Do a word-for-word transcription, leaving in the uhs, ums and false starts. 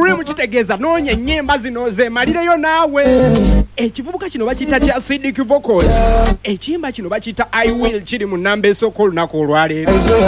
Cream kitegeeza noonya ennyimba zino zeemalireyo naawe. Ekivubuka kino bakiyita kya Siddiq Vocals. Ekiyimba kino bakiyita I Will kiri mu nnamba esooka olunaku olwaleero.